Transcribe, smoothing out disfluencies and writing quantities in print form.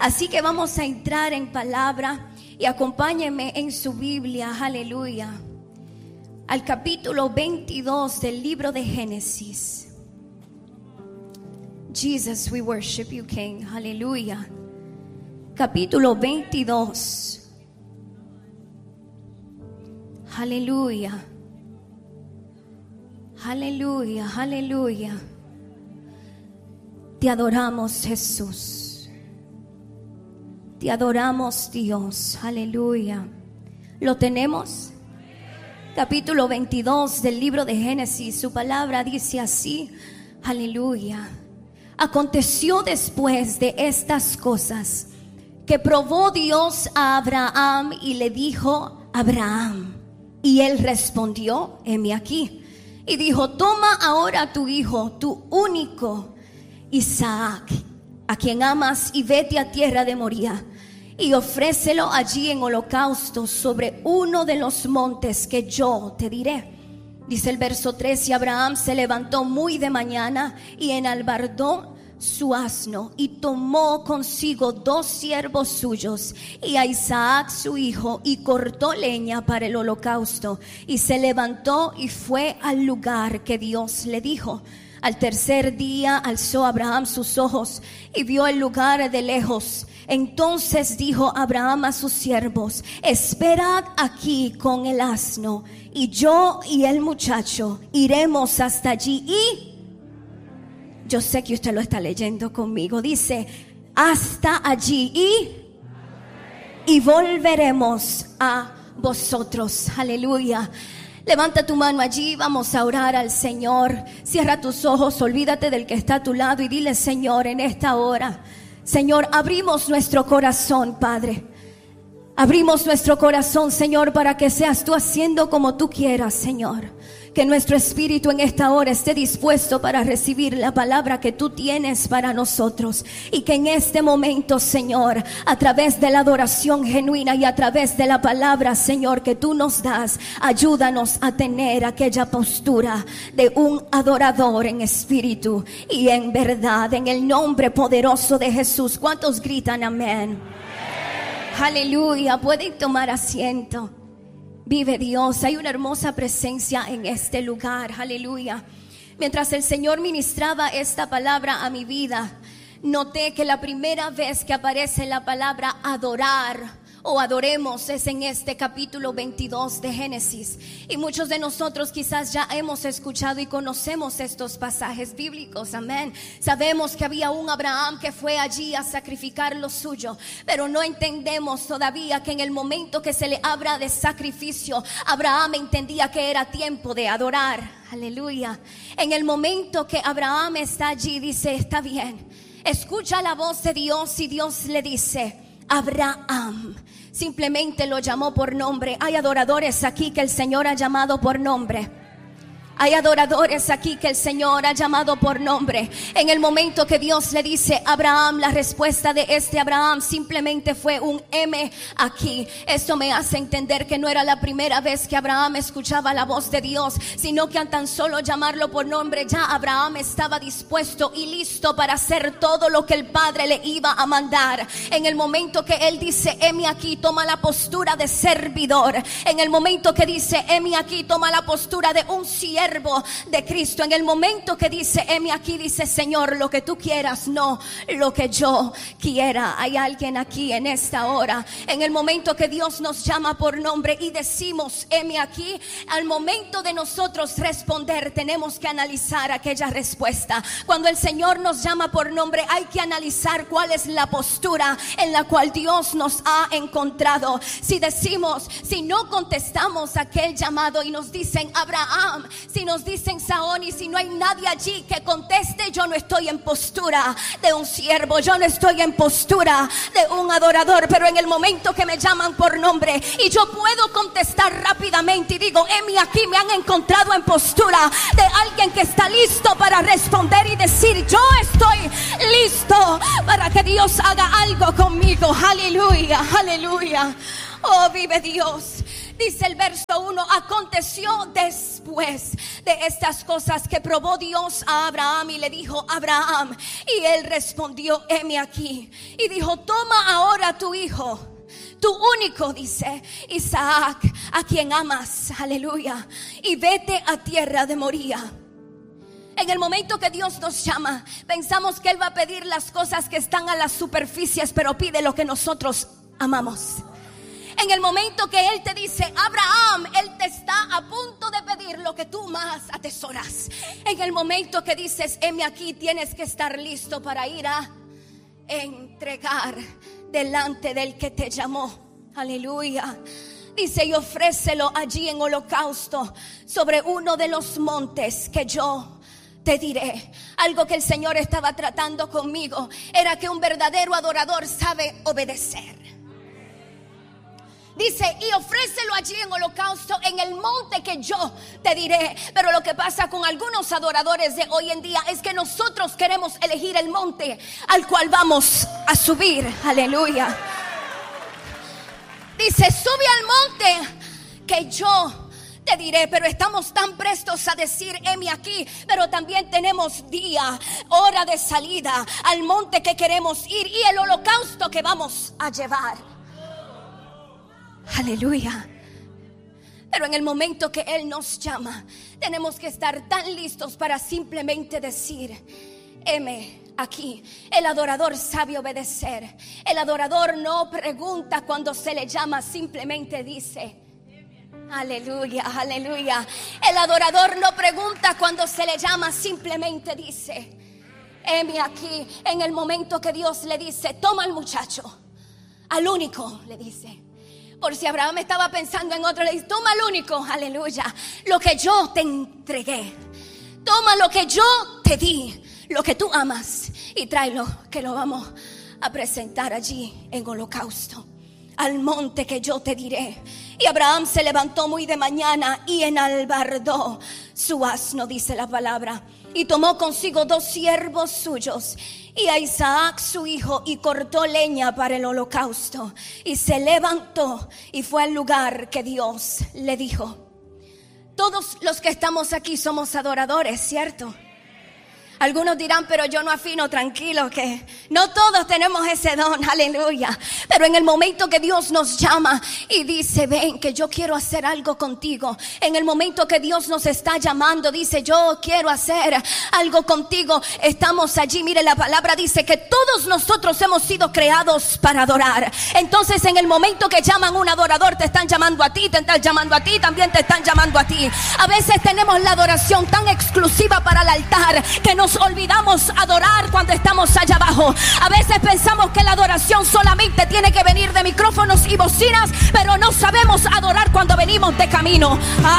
Así que vamos a entrar en palabra y acompáñenme en su Biblia, aleluya, al capítulo 22 del libro de Génesis. Jesus, we worship you, King, aleluya. Capítulo 22. Aleluya. Aleluya, aleluya. Te adoramos, Jesús. Te adoramos, Dios. Aleluya. ¿Lo tenemos? Capítulo 22 del libro de Génesis. Su palabra dice así. Aleluya. Aconteció después de estas cosas que probó Dios a Abraham y le dijo: Abraham. Y él respondió: heme aquí. Y dijo: toma ahora tu hijo, tu único Isaac, a quien amas, y vete a tierra de Moría, y ofrécelo allí en holocausto sobre uno de los montes que yo te diré. Dice el verso 3: y Abraham se levantó muy de mañana y enalbardó su asno y tomó consigo 2 siervos suyos y a Isaac su hijo, y cortó leña para el holocausto, y se levantó y fue al lugar que Dios le dijo. Al tercer día alzó Abraham sus ojos y vio el lugar de lejos. Entonces dijo Abraham a sus siervos: esperad aquí con el asno, y yo y el muchacho iremos hasta allí. Y yo sé que usted lo está leyendo conmigo. Dice: hasta allí y volveremos a vosotros. Aleluya. Levanta tu mano allí, vamos a orar al Señor. Cierra tus ojos, olvídate del que está a tu lado y dile: Señor, en esta hora, Señor, abrimos nuestro corazón, Padre. Abrimos nuestro corazón, Señor, para que seas tú haciendo como tú quieras, Señor. Que nuestro espíritu en esta hora esté dispuesto para recibir la palabra que tú tienes para nosotros. Y que en este momento, Señor, a través de la adoración genuina y a través de la palabra, Señor, que tú nos das, ayúdanos a tener aquella postura de un adorador en espíritu y en verdad, en el nombre poderoso de Jesús. ¿Cuántos gritan amén? Aleluya. Pueden tomar asiento. Vive Dios, hay una hermosa presencia en este lugar, aleluya. Mientras el Señor ministraba esta palabra a mi vida, noté que la primera vez que aparece la palabra adorar o adoremos es en este capítulo 22 de Génesis. Y muchos de nosotros quizás ya hemos escuchado y conocemos estos pasajes bíblicos, amén. Sabemos que había un Abraham que fue allí a sacrificar lo suyo, pero no entendemos todavía que en el momento que se le habla de sacrificio, Abraham entendía que era tiempo de adorar, aleluya. En el momento que Abraham está allí, dice: está bien, escucha la voz de Dios, y Dios le dice: Abraham. Simplemente lo llamó por nombre. Hay adoradores aquí que el Señor ha llamado por nombre. Hay adoradores aquí que el Señor ha llamado por nombre. En el momento que Dios le dice Abraham, la respuesta de este Abraham simplemente fue un heme aquí. Esto me hace entender que no era la primera vez que Abraham escuchaba la voz de Dios, sino que al tan solo llamarlo por nombre, ya Abraham estaba dispuesto y listo para hacer todo lo que el Padre le iba a mandar. En el momento que él dice heme aquí, toma la postura de servidor. En el momento que dice heme aquí, toma la postura de un siervo de Cristo. En el momento que dice heme aquí, dice: Señor, lo que tú quieras, no lo que yo quiera. Hay alguien aquí en esta hora. En el momento que Dios nos llama por nombre y decimos heme aquí, al momento de nosotros responder, tenemos que analizar aquella respuesta. Cuando el Señor nos llama por nombre, hay que analizar cuál es la postura en la cual Dios nos ha encontrado. Si decimos, si no contestamos aquel llamado y nos dicen Abraham, si nos dicen Saón, y si no hay nadie allí que conteste, yo no estoy en postura de un siervo, yo no estoy en postura de un adorador. Pero en el momento que me llaman por nombre y yo puedo contestar rápidamente y digo heme aquí, me han encontrado en postura de alguien que está listo para responder y decir: yo estoy listo para que Dios haga algo conmigo. Aleluya, aleluya. Oh, vive Dios. Dice el verso 1: aconteció después de estas cosas que probó Dios a Abraham y le dijo: Abraham. Y él respondió: heme aquí. Y dijo: toma ahora tu hijo, tu único, dice, Isaac, a quien amas, aleluya, y vete a tierra de Moría. En el momento que Dios nos llama, pensamos que Él va a pedir las cosas que están a las superficies, pero pide lo que nosotros amamos. En el momento que Él te dice: Abraham, Él te está a punto de pedir lo que tú más atesoras. En el momento que dices: heme aquí, tienes que estar listo para ir a entregar delante del que te llamó. Aleluya. Dice: y ofrécelo allí en holocausto sobre uno de los montes que yo te diré. Algo que el Señor estaba tratando conmigo era que un verdadero adorador sabe obedecer. Dice: y ofrécelo allí en holocausto en el monte que yo te diré. Pero lo que pasa con algunos adoradores de hoy en día es que nosotros queremos elegir el monte al cual vamos a subir. Aleluya. Dice: sube al monte que yo te diré. Pero estamos tan prestos a decir: heme aquí, pero también tenemos día, hora de salida al monte que queremos ir y el holocausto que vamos a llevar. Aleluya. Pero en el momento que Él nos llama, tenemos que estar tan listos para simplemente decir: heme aquí. El adorador sabe obedecer. El adorador no pregunta cuando se le llama, simplemente dice: aleluya, aleluya. El adorador no pregunta cuando se le llama, simplemente dice: heme aquí. En el momento que Dios le dice: toma al muchacho, al único, le dice. Por si Abraham estaba pensando en otro, le dice: toma al único, aleluya, lo que yo te entregué. Toma lo que yo te di, lo que tú amas, y tráelo, que lo vamos a presentar allí en holocausto, al monte que yo te diré. Y Abraham se levantó muy de mañana y enalbardó su asno, dice la palabra, y tomó consigo 2 siervos suyos y a Isaac su hijo, y cortó leña para el holocausto, y se levantó y fue al lugar que Dios le dijo. Todos los que estamos aquí somos adoradores, ¿cierto? Algunos dirán: pero yo no afino. Tranquilo, que no todos tenemos ese don, aleluya. Pero en el momento que Dios nos llama y dice: ven, que yo quiero hacer algo contigo. En el momento que Dios nos está llamando, dice: yo quiero hacer algo contigo. Estamos allí. Mire, la palabra dice que todos nosotros hemos sido creados para adorar. Entonces, en el momento que llaman un adorador, te están llamando a ti, te están llamando a ti, también te están llamando a ti. A veces tenemos la adoración tan exclusiva para el altar que nos olvidamos adorar cuando estamos allá abajo. A veces pensamos que la adoración solamente tiene que venir de micrófonos y bocinas, pero no sabemos adorar cuando venimos de camino.